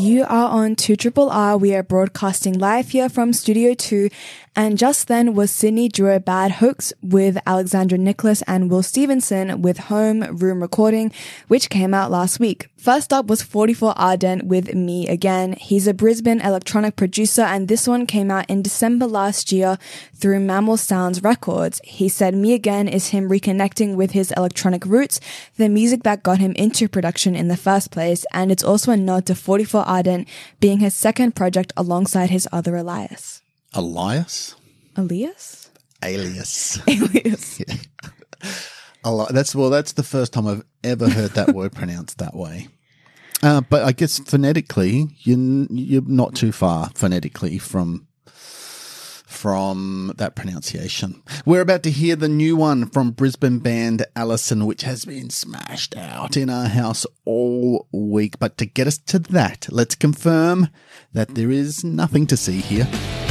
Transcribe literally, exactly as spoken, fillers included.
You are on two R R R. We are broadcasting live here from Studio two. And just then was Sydney Drew Bad Hoax with Alexandra Nicholas and Will Stevenson with Home Room Recording, which came out last week. First up was forty-four Ardent with Me Again. He's a Brisbane electronic producer, and this one came out in December last year through Mammal Sounds Records. He said Me Again is him reconnecting with his electronic roots, the music that got him into production in the first place, and it's also a nod to forty-four Ardent being his second project alongside his other Elias. Elias? Elias? Alias. Alias. Yeah. Eli- that's well. That's the first time I've ever heard that word pronounced that way. Uh, but I guess phonetically, you you're not too far phonetically from from that pronunciation. We're about to hear the new one from Brisbane band Allison, which has been smashed out in our house all week. But to get us to that, let's confirm that there is nothing to see here.